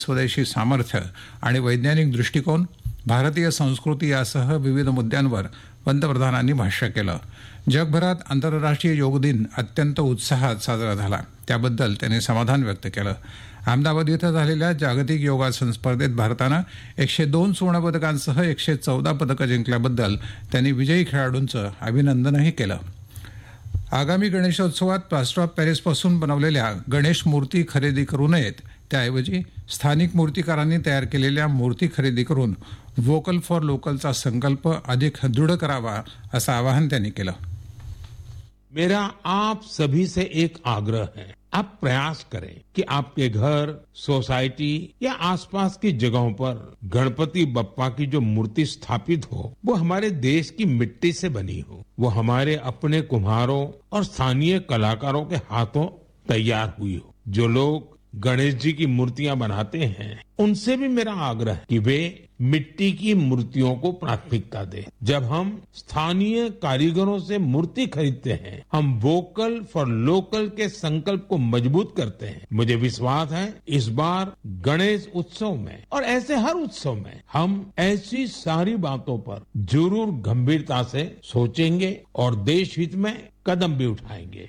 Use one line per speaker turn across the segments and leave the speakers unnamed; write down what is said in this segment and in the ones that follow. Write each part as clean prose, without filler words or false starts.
स्वदेशी सामर्थ्य आणि वैज्ञानिक दृष्टिकोन, भारतीय संस्कृती यासह विविध मुद्द्यांवर पंतप्रधानांनी भाष्य केलं. जगभरात आंतरराष्ट्रीय योग दिन अत्यंत उत्साहात साजरा झाला, त्याबद्दल त्यांनी समाधान व्यक्त केलं. अहमदाबाद इथं झालेल्या जागतिक योगासन स्पर्धेत भारतानं 102 सुवर्णपदकांसह 114 पदकं जिंकल्याबद्दल त्यांनी विजयी खेळाडूंचं अभिनंदनही केलं. आगामी गणेशोत्सवात प्लास्टर ऑफ पॅरिसपासून बनवलेल्या गणेश मूर्ती खरेदी करू नयेत, त्याऐवजी स्थानिक मूर्तिकारांनी तयार केलेल्या मूर्ती खरेदी करून व्होकल फॉर लोकलचा संकल्प अधिक दृढ करावा, असं आवाहन त्यांनी केलं.
मेरा आप सभी से एक आग्रह है, आप प्रयास करें कि आपके घर, सोसाइटी या आसपास की जगहों पर गणपति बप्पा की जो मूर्ति स्थापित हो वो हमारे देश की मिट्टी से बनी हो, वो हमारे अपने कुम्हारों और स्थानीय कलाकारों के हाथों तैयार हुई हो. जो लोग गणेश जी की मूर्तियां बनाते हैं उनसे भी मेरा आग्रह है कि वे मिट्टी की मूर्तियों को प्राथमिकता दें. जब हम स्थानीय कारीगरों से मूर्ति खरीदते हैं, हम वोकल फॉर लोकल के संकल्प को मजबूत करते हैं. मुझे विश्वास है इस बार गणेश उत्सव में और ऐसे हर उत्सव में हम ऐसी सारी बातों पर जरूर गंभीरता से सोचेंगे और देश हित में कदम भी उठाएंगे.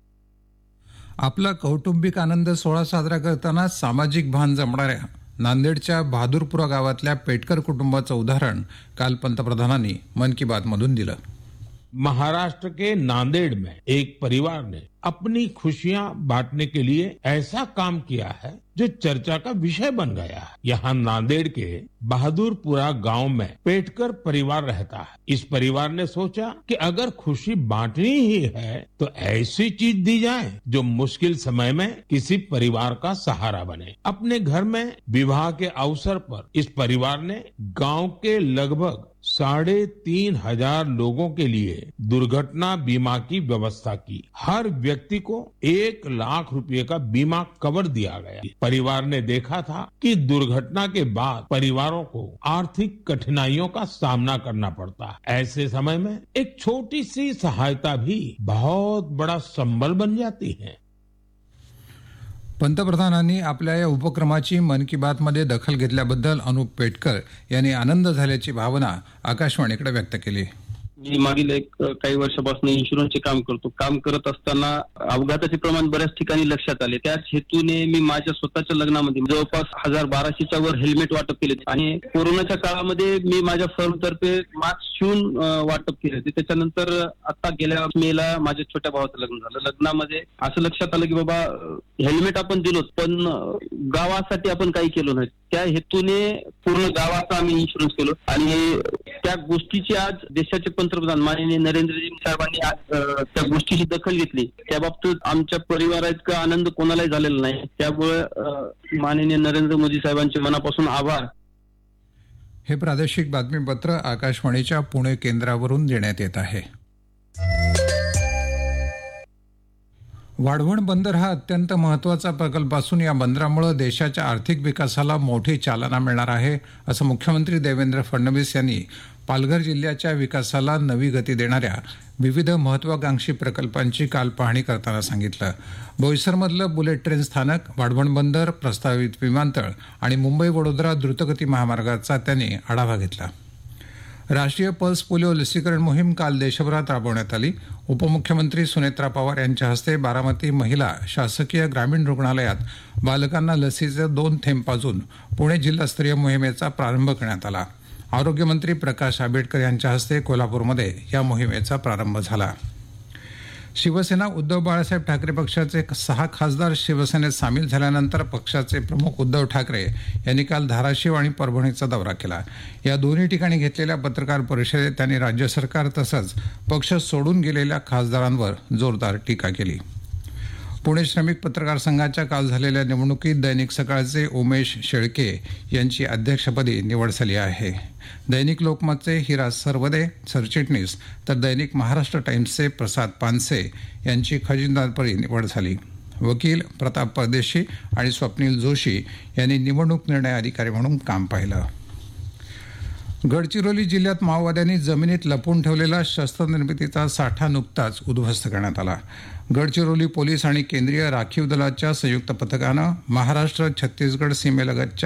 आपला कौटुंबिक आनंद सोहळा साजरा करताना सामाजिक भान जमणाऱ्या नांदेडच्या बहादूरपुरा गावातल्या पेटकर कुटुंबाचं उदाहरण काल पंतप्रधानांनी मन की बात मधून दिलं.
महाराष्ट्र के नांदेड़ में एक परिवार ने अपनी खुशियां बांटने के लिए ऐसा काम किया है जो चर्चा का विषय बन गया है. यहाँ नांदेड़ के बहादुरपुरा गांव में पेटकर परिवार रहता है. इस परिवार ने सोचा कि अगर खुशी बांटनी ही है तो ऐसी चीज दी जाए जो मुश्किल समय में किसी परिवार का सहारा बने. अपने घर में विवाह के अवसर पर इस परिवार ने गांव के लगभग 3,500 लोगों के लिए दुर्घटना बीमा की व्यवस्था की. हर व्यक्ति को 1 लाख रुपए का बीमा कवर दिया गया. परिवार ने देखा था कि दुर्घटना के बाद परिवारों को आर्थिक कठिनाइयों का सामना करना पड़ता है. ऐसे समय में एक छोटी सी सहायता भी बहुत बड़ा संबल बन जाती है.
पंतप्रधानांनी आपल्या या उपक्रमाची मन की बात मध्ये दखल घेतल्याबद्दल अनुप पेटकर यांनी आनंद झाल्याची भावना आकाशवाणीकडे व्यक्त केली.
मी मागील काही वर्षापासून इन्शुरन्सचे काम करतो. काम करत असताना अपघाताचे प्रमाण बऱ्याच ठिकाणी लक्षात आले. त्याच हेतूने मी माझ्या स्वतःच्या लग्नामध्ये जवळपास 1,1200च्या वर हेल्मेट वाटप केले आणि कोरोनाच्या काळामध्ये मी माझ्या फर्मतर्फे मास्क शिवून वाटप केले. त्याच्यानंतर आता गेल्या मेला माझ्या छोट्या भावाचं लग्न झालं. लग्नामध्ये असं लक्षात आलं की बाबा हेल्मेट आपण दिलो पण गावासाठी आपण काही केलो नाही. त्या हेतूने पूर्ण गावाचा आम्ही इन्शुरन्स केलो आणि त्या गोष्टीची आज देशाचे पंतप्रधान माननीय नरेंद्रजी साहेबांनी आज त्या गोष्टीची दखल घेतली. त्या बाबतीत आमच्या परिवारात इतका आनंद कोणालाही झालेला नाही. त्यामुळे माननीय नरेंद्र मोदी साहेबांचे मनापासून आभार.
हे प्रादेशिक बातमीपत्र आकाशवाणीच्या पुणे केंद्रावरून देण्यात येत आहे. वाढवण बंदर हा अत्यंत महत्त्वाचा प्रकल्प असून या बंदरामुळे देशाच्या आर्थिक विकासाला मोठी चालना मिळणार आहे, असं मुख्यमंत्री देवेंद्र फडणवीस यांनी पालघर जिल्ह्याच्या विकासाला नवी गती देणाऱ्या विविध महत्त्वाकांक्षी प्रकल्पांची काल पाहणी करताना सांगितलं. बोईसरमधलं बुलेट ट्रेन स्थानक, वाढवण बंदर, प्रस्तावित विमानतळ आणि मुंबई वडोदरा द्रुतगती महामार्गाचा त्यांनी आढावा घेतला. राष्ट्रीय पल्स पोलिओ लसीकरण मोहीम काल देशभरात राबवण्यात आली. उपमुख्यमंत्री सुनेत्रा पवार यांच्या हस्ते बारामती महिला शासकीय ग्रामीण रुग्णालयात बालकांना लसीचे 2 थेंब पाजून पुणे जिल्हास्तरीय मोहिमेचा प्रारंभ करण्यात आला. आरोग्यमंत्री प्रकाश आंबेडकर यांच्या हस्ते कोल्हापूरमध्ये या मोहिमेचा प्रारंभ झाला. शिवसेना उद्धव बाळासाहेब ठाकरे पक्षाचे 6 खासदार शिवसेनेत सामील झाल्यानंतर पक्षाचे प्रमुख उद्धव ठाकरे यांनी काल धाराशिव आणि परभणीचा दौरा केला. या दोन्ही ठिकाणी घेतलेल्या पत्रकार परिषदेत त्यांनी राज्य सरकार तसंच पक्ष सोडून गेलेल्या खासदारांवर जोरदार टीका केली. पुणे श्रमिक पत्रकार संघाच्या काल झालेल्या निवडणुकीत दैनिक सकाळचे उमेश शेळके यांची अध्यक्षपदी निवड झाली आहे. दैनिक लोकमतचे हिरा सरवदे सरचिटणीस तर दैनिक महाराष्ट्र टाइम्सचे प्रसाद पानसे यांची खजिनदारपदी निवड झाली. वकील प्रताप परदेशी आणि स्वप्नील जोशी यांनी निवडणूक निर्णय अधिकारी म्हणून काम पाहिलं. गडचिरोली जिल्ह्यात माओवाद्यांनी जमिनीत लपवून ठेवलेला शस्त्रनिर्मितीचा साठा नुकताच उद्ध्वस्त करण्यात आला. गडचिरोली पोलीस आणि केंद्रीय राखीव दलाच्या संयुक्त पथकानं महाराष्ट्र छत्तीसगड सीमेलगतच्या